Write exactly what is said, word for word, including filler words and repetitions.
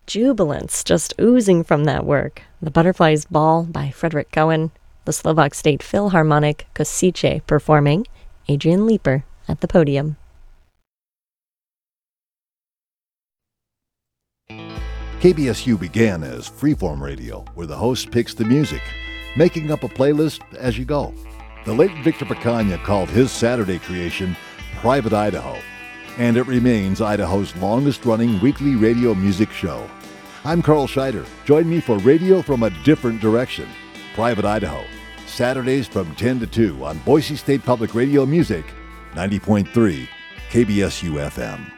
Jubilance just oozing from that work. The Butterflies Ball by Frederick Cohen, the Slovak State Philharmonic Kosice performing, Adrian Leeper at the podium. K B S U began as freeform radio, where the host picks the music, making up a playlist as you go. The late Victor Picanha called his Saturday creation Private Idaho, and it remains Idaho's longest-running weekly radio music show. I'm Carl Scheider. Join me for Radio from a Different Direction, Private Idaho, Saturdays from ten to two on Boise State Public Radio Music, ninety point three K B S U F M.